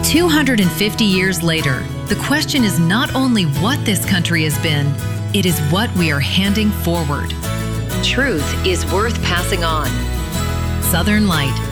250 years later, the question is not only what this country has been, it is what we are handing forward. Truth is worth passing on. Southern Light,